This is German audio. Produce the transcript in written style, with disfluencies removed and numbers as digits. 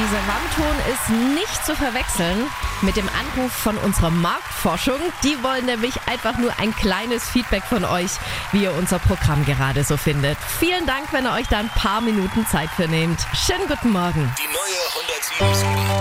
Dieser Warmton ist nicht zu verwechseln mit dem Anruf von unserer Marktforschung. Die wollen nämlich einfach nur ein kleines Feedback von euch, wie ihr unser Programm gerade so findet. Vielen Dank, wenn ihr euch da ein paar Minuten Zeit für nehmt. Schönen guten Morgen. Die neue 107.7